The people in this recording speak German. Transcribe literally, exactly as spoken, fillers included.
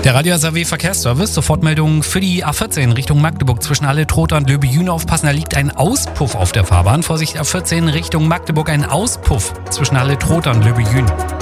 Der Radio S R W Verkehrsservice, Sofortmeldung für die A vierzehn Richtung Magdeburg zwischen Halle-Trotha und Löbe-Jühn aufpassen. Da liegt ein Auspuff auf der Fahrbahn. Vorsicht, A vierzehn Richtung Magdeburg, ein Auspuff zwischen Halle-Trotha und Löbe-Jühn.